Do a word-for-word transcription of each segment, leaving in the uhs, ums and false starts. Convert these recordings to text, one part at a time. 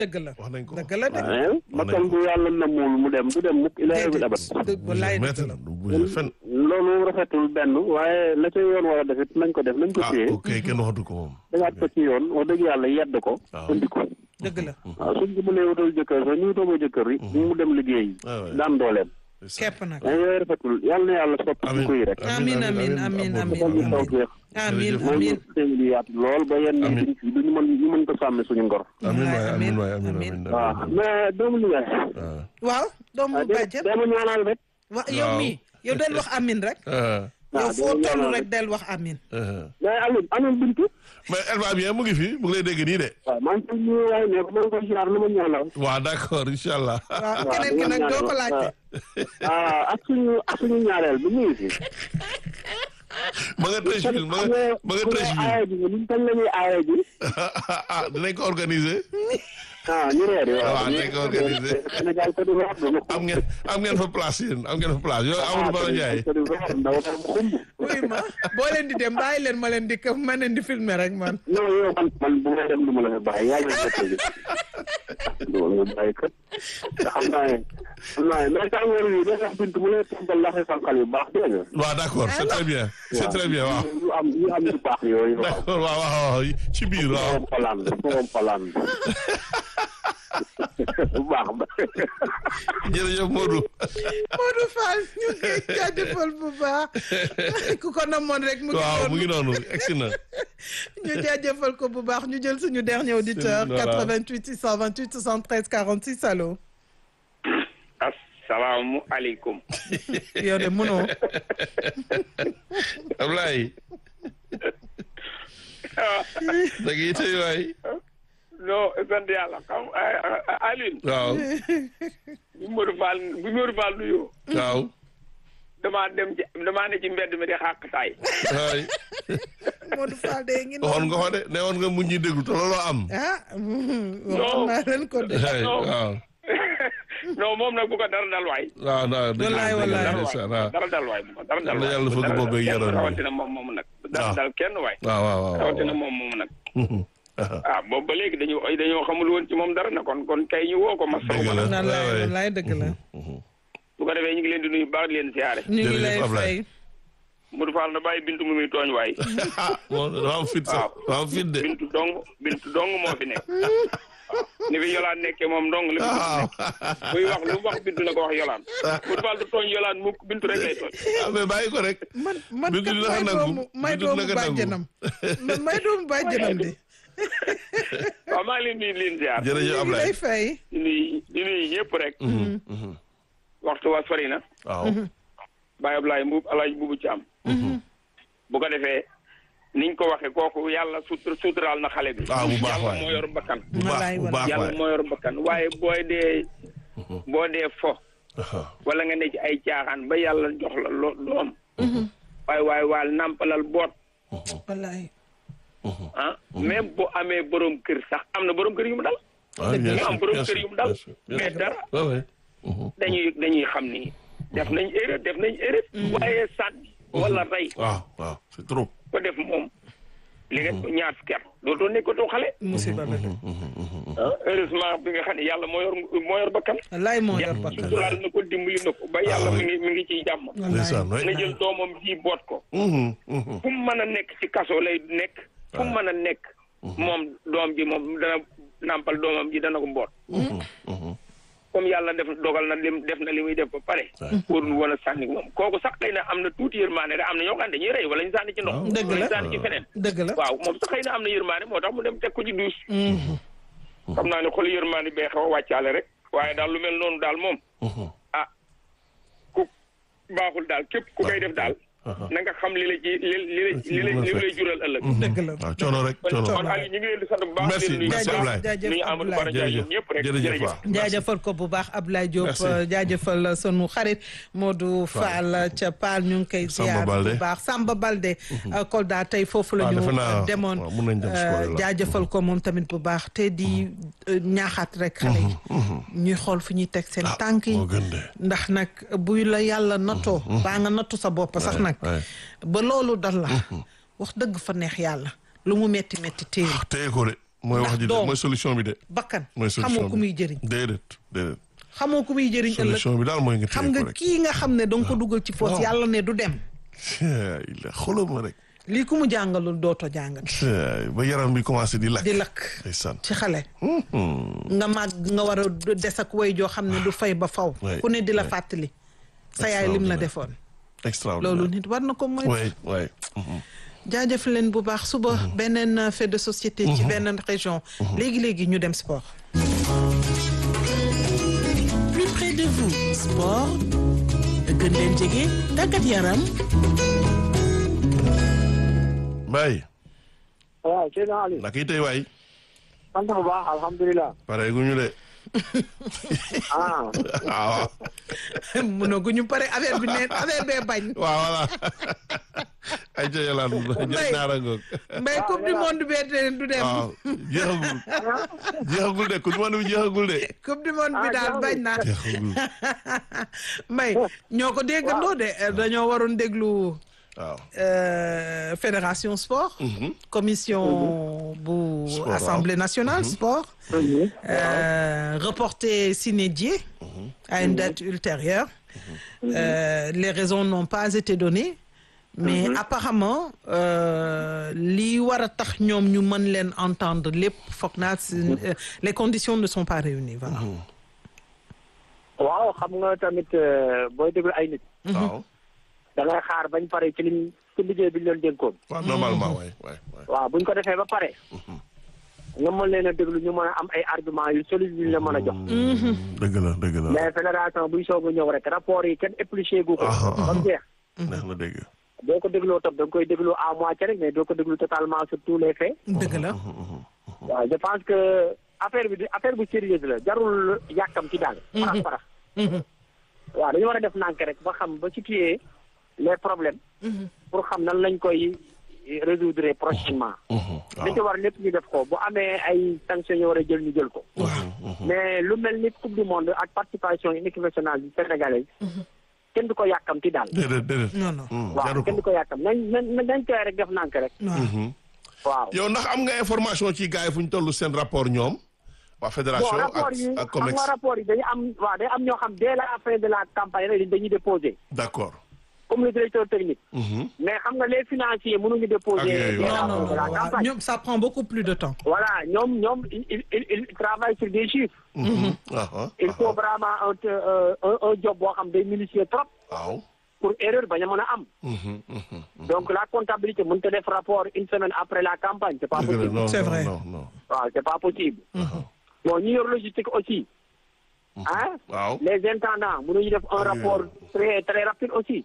dëgg la wax nañ ko dëgg la de. waaye bakkan bu yàlla namul mu dem du dem mukk ilaa yawmil abad. wallaay métti la du bouger fenn. loolu rafetul benn waaye la ca yoon war a def it nañ ko def nañ ko ah téye. ok kenn waxatu ko moom. dagaat ko ci yoon wax dëgg yàlla yedd ko. waaw indi ko. dëgg la. waaw suñ ko mënee wutal jëkkër sax ñu wutal ko jëkkër yi. mu dem liggéey. daan dooleem. képp nag. mais yooyu rafetul yàlla na yàlla soppi ci kuy rek. amiin amiin amiin amiin defal ñu taw jeex. amiin jërëjëf. amiin sëñ bi yaatu lool ba yenn Amiin. yi duñu mën ñu mën ko sàmme suñu ngor. amiin waay amiin waay amiin, amiin amiin. waaw mais doomu li nga. waaw. waaw doomu bàjjen. dama ñaanal rek. wa yow waaw. mii yow del wax amin rek. ah, yow waaw, foo dama toll ñaanal rek del wax amin. ah. mais Alioune Alioune Bintu. mais elle va bien mu ngi fi mu ngi lay dégg nii de. waaw maa ngi koy nuyu waaye ne ko maa ngi koy ziar na ma ñaanal. waaw d'accord incha allah. waaw keneen ki nag doo ko laajte. ah ak suñu ak suñu ñaareel bi mu ngi fi. ma nga Treichville ma nga ma nga Treichville. aaye ji luñ kañ la ñuy aaye ji. ah dinañ ko organiser. ah ñu reer yi waaw. waaw dinañ ko organiser. Sénégal Côte d'Ivoire dama ko. am ngeen am ngeen fa place yéen am ngeen fa place yow Amadou Bala Ndiaye. Côte d'Ivoire ndaw tam xumb. oui ma boo leen di dem bàyyi leen ma leen di këf ma leen di filmer rek man. non yow man man bu may dem du ma la fa bàyyi yaa ngi lay jot du ma la bàyyi kat. te xam naa ne xam naa ne mais saa ngeen yi day tax Bintu mu lay tàmbal laxe sànqal yu baax dégg nga. waaw d'accord c'est très bien c'est très bien waaw. yu am yu am yu baax yooyu. waaw d'accord waaw waaw waaw ci biir waaw. forom Hollande forom Hollande. bu baax ba. jërëjëf Modou. Modou Fall ñu ngi koy jaajëfal bu baax ku ko namoon rek. mu ngi waaw mu noonu ngi noonu egsi na. ñu jaajëfal ko bu baax ñu jël suñu dernier auditeur. Voilà. quatre-vingt-huit six cent vingt-huit soixante-treize quarante-six allo. asalaamualeykum. yow de mënoo. Ablaye. da ngay tey waay. non sant yàlla xam Alioune. waaw bi Modou Fall bi Modou Fall nuyoo. waaw. damaa dem ci damaa ne ci mbedd mi di xàq saay. waay. Modou Fall de ngi waxoon noonu. nga ko de ne woon nga muñ ñi déglu te looloo am. ah waxoon naa leen ko de. waay waaw. non moom nag bu ko dara dal waay. waaw non dëgg Wallaay, la wallaay. dëgg la ndeysaan, waaw. dara dal waay bu ko dara dal Yàlla waay. yàlla fëgg bopp beeg yaram bi. rawatina moom moom nag. dara waaw. dal kenn waay. waaw waaw waaw. rawatina moom moom nag. ah boobu ba léegi dañu dañoo xamul woon ci moom dara na kon kon kay ñu woo ko ma dëgg la wallaay waay. wallaay dëgg la. bu ko defee ñu ngi leen di nuyu baax di leen siyaare. ñu ngi lay Jërëjëf Ablaye. fay. Modou Fall na bàyyi Bintu mu muy tooñ waay. ah moom dafa am fit sax dafa am fit de. Bintu dong Bintu dong moo fi nekk. ni fi yolaan nekkee moom dong la fi waaw. muy wax lu wax Bintu na ko wax yolaan. Modou Fall du tooñ yolaan mukk Bintu rek lay tooñ. ah mais bàyyi ko rek. man man Bintu kat dina ko may nangu. doomu may Bintu doomu dina ko nangu. bàjjenam man may doomu bàjjenam de. waaw maa ngi leen di leen ziar. jërëjëf ñu ngi Ablaye. lay fay. di nuyu di nuyu ñëpp rek. waxtu wa sori na. waaw. Baye Ablaye Mbuub Alaaji Buubu Caam. bu ko defee niñ ko waxee kooku yàlla sutur suturaal na xale bi. ah bu baax yàlla waay. moo yor bakkan. bu baax bu baax yàlla waay. moo yor bakkan waaye booy dee. boo dee fo. ah wala nga ne ci ay caaxaan ba yàlla jox la loo doom. waaye waaye waal nàmpalal boot. wallaay. ah même bu amee borom kër sax am na borom kër yu mu dal. ah bien ñu am sûr borom bien kër sûr yu mu dal. bien sûr, bien mais sûr. dara waaw waay. dañuy dañuy xam ni def nañ erreur def nañ erreur. waaye sànni. wala rey waaw waaw c'est trop. ko def moom. li nga ñaar fukki at dootoo nekkatoo xale. musiba la de. ah heureusement bi nga xam ne yàlla moo yor moo yor bakkan. wallaay moo yor yàlla bakkan. suturaal na ko dimbali na ko ba yàlla mi ngi mi ngi ciy jàmm. ndeysaan waay. na jël doomam ji boot ko. fu mu mën a nekk ci kaso lay nekk. fu mu mën a nekk. moom doom ji moom dana nàmpal doomam ji dana ko mboot. comme yàlla def dogal na lim def na li muy def ba pare. pour woon a sànni moom kooku sax xëy na am na tuuti yërmaane rek am na ñoo xam ne dañuy rey wala ñu sànni ci ndox. dëgg wala la ñu sànni ci feneen. dëgg la. waaw moom sax xëy na am na yërmaane moo tax mu dem teg ko ci duus. xam naa ne xool yërmaane bee xaw a wàccaale rek waaye daal lu mel noonu daal moom. ah ku baaxul daal képp ku koy def daal. na nga xam li la ci li li li li lay jural ëllëg. dëgg la. waaw coono rek coono. kon Aliou ñu ngi leen di sant bu baax. merci merci Ablaye. jaajëf nuyu Amadou Bara Ndiaye ñoom ñëpp rek jërëjëf waaw. jaajëfal ko bu baax Ablaye Diop Merci. jaajëfal sunu xarit Modou Fall ca Paal ñu ngi koy ziar bu baax Samba Balde Kolda tey foofu la ñu demoon jaajëfal ko moom tamit bu baax te di ñaaxaat rek xale yi ñuy xool fi ñuy teg seen tànk yi ndax nag buy la yàlla nattoo baa nga nattu sa bopp sax nag ba loolu dal la wax dëgg fa neex yàlla lu mu metti metti téye téye ko de mooy wax ji de doom mooy solution bi de. bakkan mooy solution xamoo bi ku muy jëriñ. déedéet déedéet. xamoo ku muy jëriñ ëllëg solution bi daal mooy nga xam téye nga ko rek. kii nga xam ne danga ko dugal ci foos yàlla ne du dem. il xooloo ma rek. lii ku mu jàngalul dootoo jàngal. ba yaram bi commencé di lakk. di lakk ndeysaan. ci xale. nga màgg nga war a des ak way joo xam ne du fay ba faw. ku ne di la fàttali. sa yaay lim la defoon. extraordinaire loolu nit war na ko mooy. waay waay. jaajëf leen bu baax suba beneen fait de société. ci beneen région. léegi léegi ñu dem sport. plus près de vous sport gën leen jege tàggat yaram. Mbaye. waaw Seydou Aliou. naka yi tey waay. sant bu baax alhamdulilah. pare gu ñu de. ah. waaw. mënaguñu pare affaire bi ne affaire bee bañ. waaw voilà. ay ca yolaan jël naara ngoog. mbay coupe du monde bee te du dem. waaw jeexagul. jeexagul de coupe du monde bi jeexagul de. coupe du monde bi daal bañ na. jeexagul. mbay ñoo ko déggandoo de dañoo waroon déglu. waaw. fédération sport. commission bu assemblée nationale sport. reporté sine die à une date ultérieure. les raisons n'ont pas été données. mais apparemment li war a tax ñoom ñu mën leen entendre lépp foog naa les conditions ne sont pas réunies voilà. waaw xam nga tamit booy déglu ay nit. waaw. da ngay xaar bañ pare ci liñ ci liggéey bi ñu leen dénkoon. waaw normalement waay waay waay. waaw buñ ko defee ba pare. nga mën leen a déglu ñu mën a am ay arguments yu solide yu ñu la mën a jox. dëgg la dëgg la. mais fédération buy soog a ñëw rek rapport yi kenn épluché gu ko. ba mu jeex. neex na dégg. boo ko dégloo tam da nga koy déglu à moitié rek mais doo ko déglu totalement sur tous les faits. dëgg la. waaw je pense que affaire bi affaire bu sérieuse la jarul yàkkam ci daal. parax parax. waaw dañu war a def nànk rek ba xam ba situer les problèmes. pour xam nan lañ koy résoudre prochainement. li ci war lépp ñu def ko bu amee ay sanctions ñu war a jël ñu jël ko. mais lu mel ni coupe du monde ak participation une équipe nationale du sénégalaise. kenn du ko yàkkamti daal. déedéet déedéet. non non. waaw kenn du ko yàkkam nañ nañ nañ koy rek def nànk rek. waaw. yow ndax am nga information ci gars yi fu ñu toll seen rapport ñoom. waa fédération bon ak rapport yi ak xam COMEX. nga rapport yi dañu am waaw day am ñoo xam dès la fin de la campagne rek dañuy déposer. d'accord. comme le directeur technique. mais xam nga les financiers mënuñu déposer. yooyu, dès la non non fin de la non campagne. ñoom ça prend beaucoup plus de temps. voilà ñoom ñoom il il il il travaille sur des chiffres. il faut vraiment un un un job boo xam day minutieux trop. waaw. pour erreur bañ a mën a am. donc la comptabilité mënut a def rapport une semaine après la campagne c'est pas possible. non C'est non vrai. non non. waaw c'est pas possible. bon ñu yor logistique aussi. ah. waaw. les intendants mënuñu def un rapport très très rapide aussi.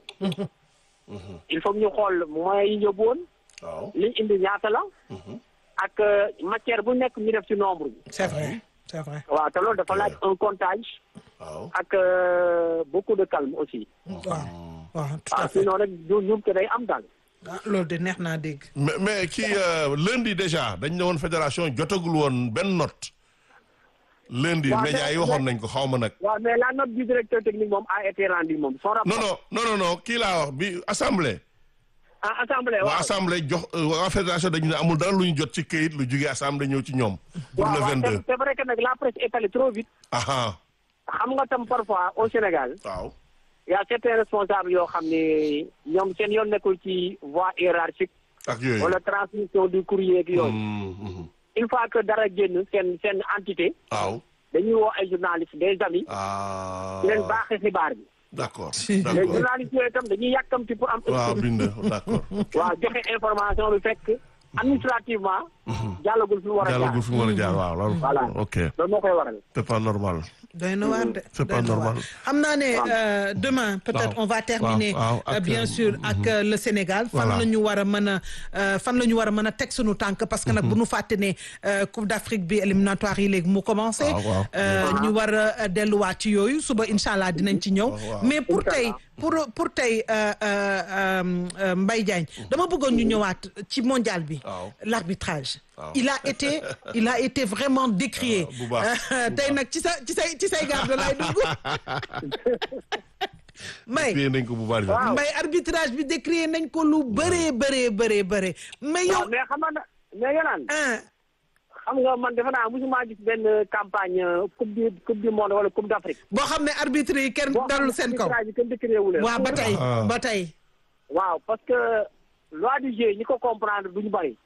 il faut que ñu xool moyens yi ñu yóbbuwoon. waaw. liñ indi ñaata la. ak matière bu nekk ñu def ci nombre bi. c'est vrai c'est vrai. waaw te loolu dafa laaj un comptage. waaw. ak beaucoup de calme aussi. waaw waaw tout à ah fait. sinon rek ñu ñu te day am daal. ah loolu de neex naa dégg. mais mais kii lundi déjà dañ ne woon fédération jotagul woon benn note. lundi waaw, médias yi mais- waxoon nañ ko xaw ma nag. waaw mais la note du directeur technique moom a été rendue moom. son rapport non non non non non kii laa wax bi assemblée. ah assemblée waa waaw. assemblée jox waa fédération dañu ne amul dara lu ñu jot ci këyit lu jugee assemblée ñëw ci ñoom. pour waaw le waaw, vingt-deux. c'est- c'est vrai que nag la presse est allée trop vite. aha xam nga tam parfois au Sénégal. waaw. y a certains responsables yoo xam ne ñoom seen yoon nekkul ci voie hiérarchique. ak yooyu. wala transmission du courrier ak yooyu. Mm, mhm. une fois que dara génn seen seen entité. waaw. dañuy woo ay journalistes des amis. ah di leen baaxee xibaar bi. d'accord les d'accord. journalistes yooyu itam dañuy yàkkamti pour am. waaw bind d'accord. waaw joxe information bi fekk administrativement. jàllagul fi mu war a jaar jàllagul fi mu war a jaar waaw loolu. voilà ok loolu moo koy waral. c'est pas normal. doy na waar de. C'est pas doy na waar. normal. xam naa ne euh, demain peut-être waaw. on va terminer waaw, waaw, euh, ak, bien euh, sûr ak euh, le Sénégal. fan Voilà. la ñu war a mën a euh, fan la ñu war a mën a teg sunu tànk parce que nag bu nu fàtte ne euh, Coupe d'Afrique bi éliminatoire yi léegi mu commencé. waaw, waaw. Euh, ñu war a delluwaat ci yooyu suba incha allah dinañ ci ñëw. waaw. mais pour tey pour pour tey euh, euh, euh, Mbaye Diagne dama bëggoon ñu ñëwaat ci mondial bi. waaw. l'arbitrage. waaw. il a été il a été vraiment décrié. waaw, bu baax, Euh, bu tey baax. nag ci sa ci say ci say garde lay dugg. Mbaye téye nañ ko bu bari. waaw. Mbaye arbitrage bi décrié nañ ko lu bëree bëree bëree bëree mais yow waaw mais xam nga mais yenaan ah xam nga man defe naa mosuma gis benn campagne coupe du coupe du monde wala coupe d'Afrique. boo xam ne arbitre yi kenn dalul seen kaw. boo xam ne kenn décrié wu leen. waaw ba tey ba tey. waaw parce que loi du jeu ñi ko comprendre duñu bari.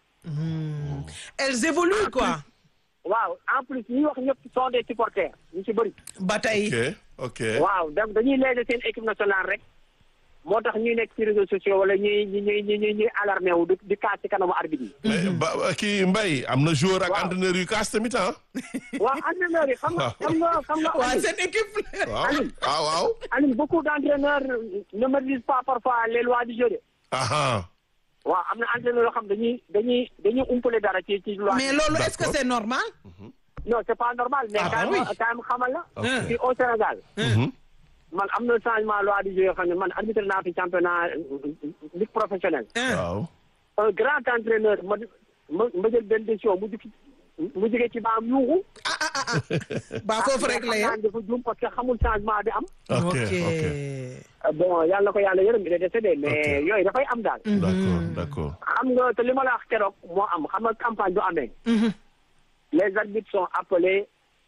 elles évoluent quoi. waaw en plus ñi wax ñëpp sont des supporters ñu ci bëri. ba tey. ok ok. waaw donc dañuy léegi seen équipe nationale rek moo tax ñuy nekk ci réseaux sociaux wala ñuy ñuy ñuy ñuy ñuy alarmé wu di di kaas ci kanamu arbitre yi. mais ba kii Mbaye am na joueur ak entraîneur yu kaas tamit ah. waaw entraîneur yi xam nga xam nga xam nga. waaw seen équipe. waaw waaw waaw. Aline beaucoup d'entraîneurs ne maîtrisent pas parfois les lois du jeu de. aha. waaw am na entraîneur yoo xam dañuy dañuy dañuy umpale dara ci ci loi. mais loolu est-ce que c'est normal. non c'est pas normal. mais ah quand oui même quand même xamal la. ok fii au Sénégal. man am na changement loi du jeu yoo xam ne man arbitre naa fi championnat ligue professionnelle. waaw. un grand entraîneur ma ma ma jël benn décision mu jug mu jógee ci baam yuuxu. ah ah ah ba foofu rek la yem. dafa juum parce que xamul changement bi am. ok ok. ok. bon yàlla ko yàlla yërëm il est décédé mais yooyu dafay am daal. d'accord d'accord. xam nga te li ma la wax keroog moo am xam nga campagne bu amee. les arbitres sont appelés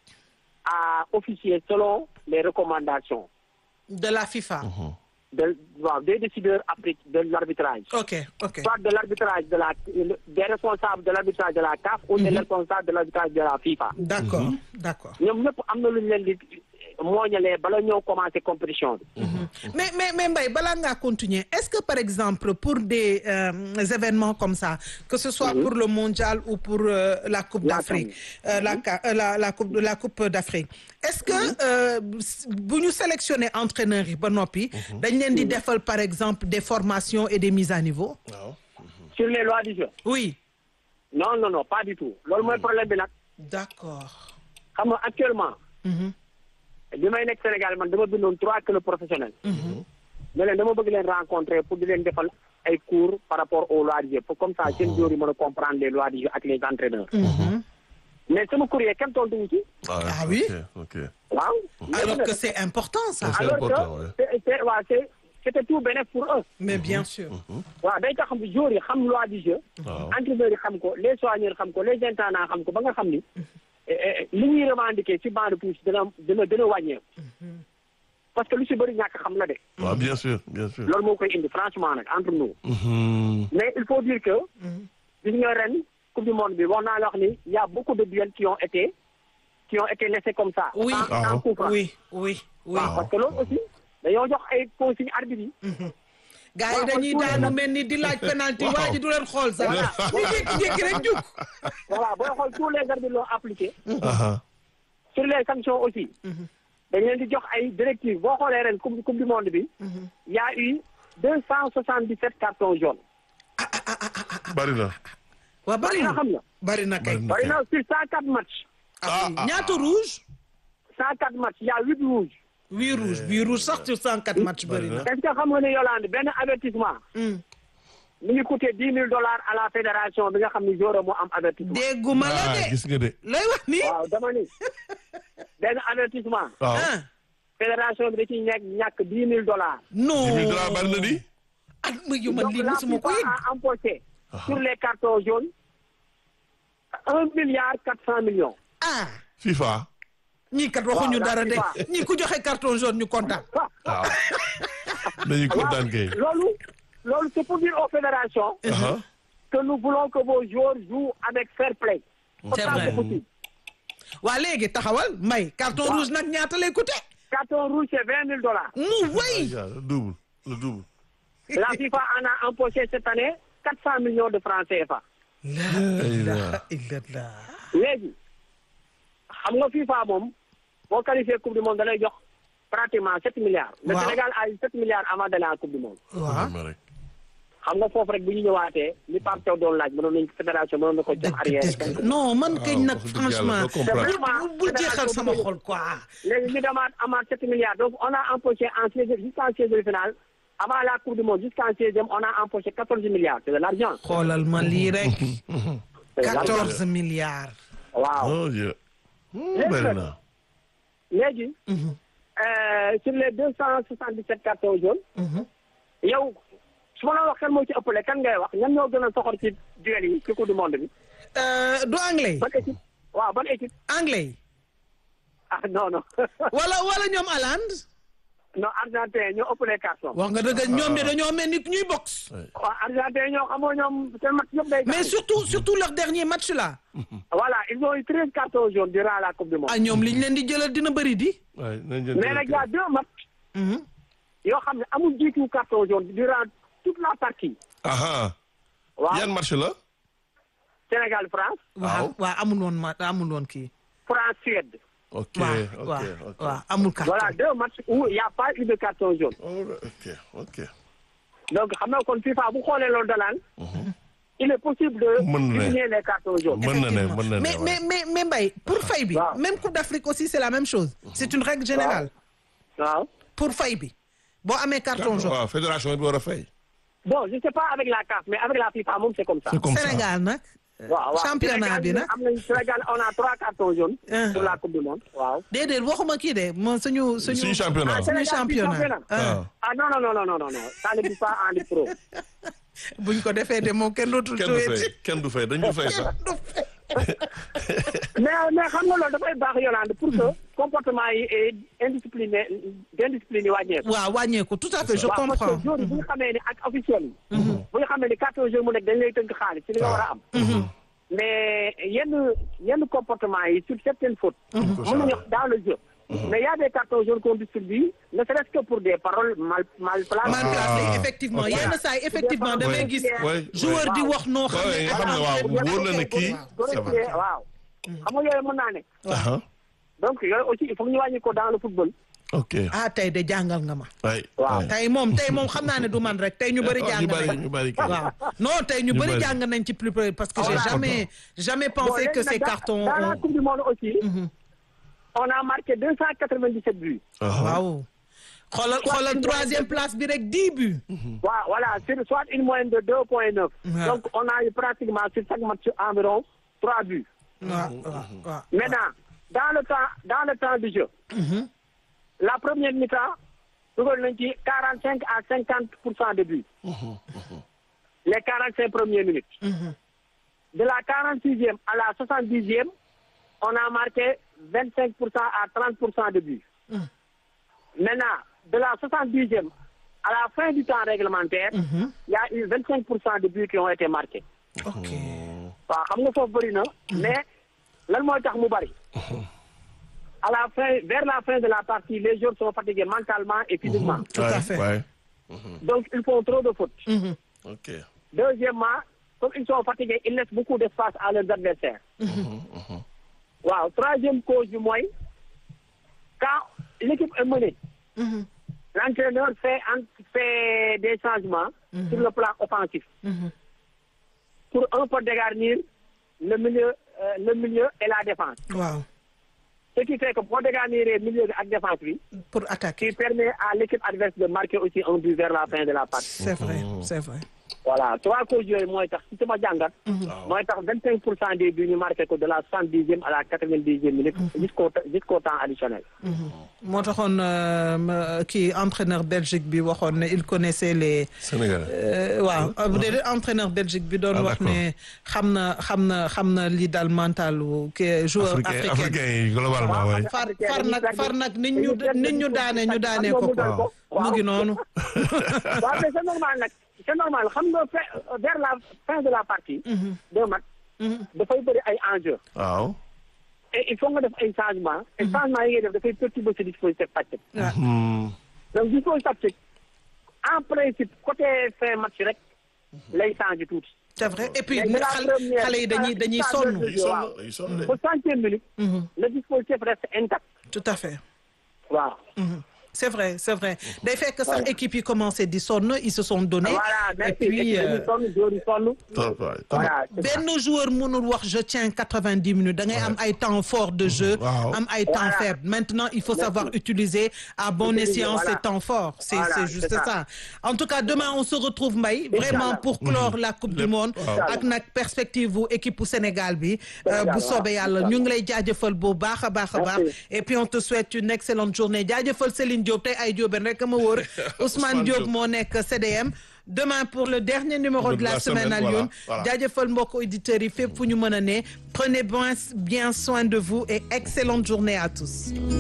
à officier selon les recommandations. de la FIFA. de waaw des décideurs après de l'arbitrage. ok ok. soit de l'arbitrage de la des responsables de l'arbitrage de la C A F ou des responsables de l'arbitrage de la FIFA. d'accord d'accord. ñoom ñëpp am na lu ñu leen di mooñalee bala ñëw commencer compétition bi. mais mais mais Mbaye balaa ngaa continuer est-ce que par exemple pour des euh, événements comme ça que ce soit pour le mondial ou pour euh, la coupe La d'Afrique euh, la euh, la la coupe la coupe d'Afrique est-ce que bu ñu sélectionner entraîneurs yi ba noppi. dañ leen di defal par exemple des formations et des mises à niveau. waaw. sur les lois du jeu. oui. non non non pas du tout loolu mooy problème bi nag. d'accord. xam nga actuellement. bi may nekk Sénégal man dama bindoon trois clubs professionnels. ne leen dama bëgg leen rencontrer pour di leen defal ay cours par rapport aux lois du jeu pour comme ça seen joueurs yi mën a comprendre les lois du jeu ak les entraîneurs. mais sama courrier kenn tontu wu ci. ah oui ok. waaw. alors que c'est important ça. C'est alors important, que ouais. c'est c'est waaw c'est c'était tout bénéf pour eux. mais bien sûr. waaw day tax joueurs yi xam loi du jeu. waaw. entraîneurs yi xam ko les soigneurs xam ko les intendants xam ko ba nga xam ni. li ñuy revendiquer ci banc de touche dina dina dina wàññeeku. parce que lu si bëri ñàkk xam la de. waaw bien sûr bien sûr. loolu moo koy indi franchement nag entre nous. mais il faut dire que. gis nga ren coupe du monde bi wax naa la wax ni y a beaucoup de duels qui ont été qui ont été laissés comme ça. oui sans sans coup franc. oui oui oui. waaw parce que loolu aussi dañoo jox ay consignes arbitres yi. gars yi dañuy daanu mel ni di laaj penalty waa ji du leen xool sax. ñu jékki-jékki rek jug. voilà booy xool tous les arbitres l'ont appliqué. aha. sur les sanctions aussi. dañ leen di jox ay directives boo xoolee ren coupe coupe du monde bi. y a eu deux cent soixante-dix-sept cartons jaunes. bari na. waaw bari nga na xam nga. bari na kay. bari na sur cent quatre matchs. ah ñaata rouge. cent quatre matchs y a huit rouges. huit rouge huit rouge sax sur cent quatre matchs bari na. est-ce que xam nga ne Yolande benn avertissement. mi ngi coûté dix mille dollars à la fédération bi nga xam ni joueur moo am avertissement. dégguma la ah de. gis nga de. lay wax ni. waaw dama ni benn avertissement. waaw. ah fédération bi da ciy ñàkk ñàkk dix mille dollars. non. dix mille dollars bari na di. ak ma yu man donc lii la musuma ko FIFA yëg. a empoché sur les cartons jaunes un milliard quatre cent millions. ah FIFA. ñii kat waxuñu waaw, dara de la ñii ku joxe carton jaune ñu kontaan. waaw. dañuy kontaan kay. loolu loolu c'est pour dire aux fédérations aha. que nous voulons que vos joueurs jouent avec fair play. C'est autant vrai. que possible. waa léegi taxawal may carton rouge nag ñaata lay coûté. Carton rouge c'est vingt mille dollars. mu way. Ah, le double le double. La FIFA en a empoché cette année quatre cent millions de francs C F A. la ilaha illallah. léegi xam nga FIFA moom boo qualifié coupe du monde da lay jox pratiquement sept milliards. le Waaw. Sénégal a eu sept milliards avant d'aller en coupe du monde. waaw. ma rek. xam nga foofu rek bu ñu ñëwaatee li Pape Thiaw doon laaj mënoon nañ fédération mënoon na ko jox arrière. dëgg non man kañ nag wax dëgg yàlla, franchement. doo comprendre. bul bul jeexal sama xol quoi. léegi ñu demaat amaat sept milliards donc on a empoché en seizième jusqu'en seizième finale avant la coupe du monde jusqu'en seizième on a empoché quatorze milliards c'est de l'argent. xoolal ma lii rek. C'est de l'argent. quatorze milliards. waaw oh Dieu. Léegi bari nag, na. léegi euh, sur les deux cent soixante-dix-sept cartons jaunes. yow su ma la wax kan moo ci ëppale kan ngay wax ñan ñoo gën a soxor ci duel yi ci coupe du monde bi. Euh, du anglais. ban équipe waaw ban équipe. anglais. ah non non. wala wala ñoom Hollande. non Argentin ñoo ëpp les cartons. wax nga dëgg ñoom de dañoo mel ni ñuy boxe. waaw Argentin ñoo xamoo ñoom seen match yëpp day. mais surtout surtout leur dernier match là. voilà ils ont eu treize cartons jaunes durant la coupe du monde. ah ñoom liñ leen di jëlal dina bëri di. waay nañ jël mais nag y a deux matchs. Mhm. yoo xam ne amul jiitu carton jaune durant toute la partie. aha waaw yan match la. Sénégal France. waaw waaw amul woon ma amul woon kii. France Suède. ok waaw ok waaw ok. waaw amul carton. voilà deux matchs où il y a pas eu de carton jaune. Oh, ok ok. donc xam nga kon FIFA bu xoolee loolu dalaan. il est possible de. Mën na ne. diminuer les cartons jaunes. mën na ne mën na ne mais mais mais mais Mbaye pour fay bi. waaw. même Coupe d'Afrique aussi c'est la même chose. c'est une règle générale. waaw. pour fay bi. boo amee carton jaune. waaw fédération bi war a fay. bon je sais pas avec la C A F mais avec la FIFA moom c'est comme ça. c'est comme ça. Sénégal nag. waaw waaw championnat bi nag. am nañu Sénégal on a trois cartons jaunes. Ah. pour la coupe du monde waaw. déedéet waxuma kii de moom suñu suñu. suñu championnat. Ah, suñu Sénégal, championnat. championnat. ah. ah non non non non non non non ça ne dit pas en Ligue Pro. buñ ko defee de moom kenn dootul. kenn du fay kenn du fay dañ du fay sax. mais mais xam nga loolu dafay baax Yolande pour que comportement yi et indiscipliné d'indiscipline yi wàññeeku. waaw wàññeeku tout à fait je waaw parce comprends. que joueurs yi bu ñu xamee ne ak officiel yi. bu ñu xamee ne carton jaune mu nekk dañ lay tënk xaalis ci li nga war a am. mais yenn yenn comportement yi sur certaines fautes. mën nañu wax dans le jeu. mais il y a des cartons jaunes qu'on distribue ne serait-ce que pour des paroles mal mal placées. mal placé Ah. effectivement Voilà. yenn saa yi effectivement damay gis. Ouais, joueur ouais. di wax noo xam Ouais, ne. nga xam ne waaw wóor na ne kii. correcté waaw. xam nga yooyu mën naa ne. aha donc yooyu aussi il faut que ñu wàññi ko dans le football. ok. ah tey de jàngal nga ma. waay Waaw. waay. tey moom tey moom xam naa ne du man rek tey ñu bëri jàng ñu bari nañ. ñu bari kay. waaw non tey ñu Ñu bëri bari. jàng nañ ci plus près parce que j'ai Voilà. jamais jamais Bon, pensé léegi que nag ces dans- cartons. dans la ont- coupe du monde aussi. on a marqué deux cent quatre-vingt-dix-sept buts. aha waaw xoolal xoolal troisième place bi rek dix buts. waaw voilà c'est soit une moyenne de deux point neuf. Ouais. donc on a eu pratiquement sur chaque match environ trois buts. waaw waaw waaw. Maintenant, dans le temps, dans le temps du jeu, la première mi-temps, dugal nañ ci quarante-cinq à cinquante pour cent de buts. Les quarante-cinq premières minutes. De la quarante-sixième à la soixante-dixième, on a marqué vingt-cinq pour cent à trente pour cent de buts. Maintenant, de la soixante-dixième à la fin du temps réglementaire, il y a eu vingt-cinq pour cent de buts qui ont été marqués. ok. waaw xam nga foofu bëri na mais lan mooy tax mu bëri à la fin vers la fin de la partie les joueurs sont fatigués mentalement et physiquement. tout à waay, fait. waay. donc ils font trop de fautes. ok. Deuxièmement comme ils sont fatigués ils laissent beaucoup d'espace à leurs adversaires. waaw troisième cause bi mooy quand l'équipe est menée. l'entraîneur fait fait des changements. sur le plan offensif. pour un peu dégarnir le milieu euh, le milieu et la défense. waaw Ce qui fait que boo dégarnir milieu bi ak défense bi, pour attaquer. qui permet à l'équipe adverse de marquer aussi un but vers la fin de la partie. c'est vrai c'est vrai. Voilà trois causes yooyu mooy tax ci sama jàngat. mooy tax vingt cinq pour cent des buts ñu marqué ko de la soixante-dixième à la quatre-vingt-dixième minute. jusqu'au jusqu'au temps additionnel. moo taxoon euh, ma- kii entraîneur Belgique bi waxoon ne il connaissait les. Sénégal. Euh, waaw bu dee entraîneur Belgique bi doon Ah, wax ne xam na xam na xam na lii daal mentalu kii joueur africain africain. africain yi globalement waay. far far nag far nag nit ñu nit ñu daane ñu daane ko ko mu ngi noonu. waaw mais c'est normal nag c'est normal xam nga fe- vers la fin de la partie. deux matchs. dafay bëri ay enjeux. waaw. et il faut nga def ay changements. et changements yi ngay def dafay perturber ce dispositif tactique. Hmm. donc dispositif tactique en principe côté fin match rek lay changer tuuti. c'est vrai et puis Mais la xale première- xale yi dañuy dañuy sonn. Dañuy sonn dañuy sonn de. Au centième minute. le dispositif reste intact. tout à fait. waaw. c'est vrai c'est vrai day fekk sax équipe yi commencé di sonn ils se sont donnés. voilà et merci puis euh, dañuy sonn joueurs yi sonn. Trop waay. voilà c'est ça. benn joueur mënul wax je tiens quatre-vingt-dix minutes da ngay am ay temps fort de jeu. Waaw. am ay temps Voilà. faible maintenant il faut savoir utiliser à bon Utiliser, escient voilà. ces temps forts. c'est Voilà, c'est juste c'est ça. ça. en tout cas demain on se retrouve Mbaye vraiment pour clore la coupe du monde. ak nag perspective bu équipe bu Sénégal bi. bu soobee yàlla ñu ngi lay jaajëfal bu baax a baax a baax. Merci. et puis on te souhaite une excellente journée jaajëfal Céline Diop tey ay Diop rek ma wóor. Ousmane Diop moo nekk C D M demain pour le dernier numéro de, de la, la semaine, semaine Alioune. Voilà, voilà. jaajëfal mbokk auditeurs yi fépp fu ñu mën a ne prenez bien bien soin de vous et excellente journée à tous.